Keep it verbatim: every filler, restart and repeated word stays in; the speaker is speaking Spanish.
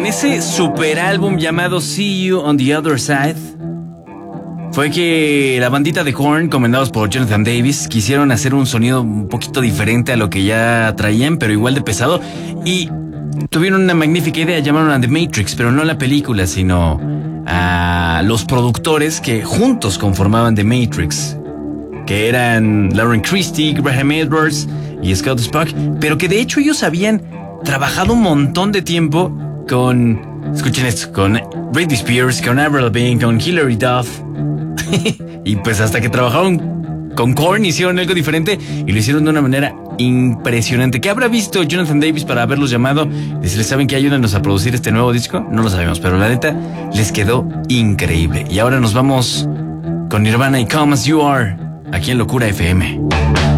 ese super álbum llamado See You on the Other Side fue que la bandita de Korn, comandados por Jonathan Davis, quisieron hacer un sonido un poquito diferente a lo que ya traían, pero igual de pesado, y tuvieron una magnífica idea. Llamaron a The Matrix, pero no a la película, sino a los productores que juntos conformaban The Matrix, que eran Lauren Christie, Graham Edwards y Scott Spock, pero que de hecho ellos habían trabajado un montón de tiempo con, escuchen esto, con Britney Spears, con Avril Lavigne, con Hilary Duff. Y pues hasta que trabajaron con Korn hicieron algo diferente y lo hicieron de una manera impresionante. ¿Qué habrá visto Jonathan Davis para haberlos llamado? Decirles, ¿saben qué? Ayúdanos a producir este nuevo disco. No lo sabemos, pero la neta les quedó increíble. Y ahora nos vamos con Nirvana y Come As You Are, aquí en Locura F M.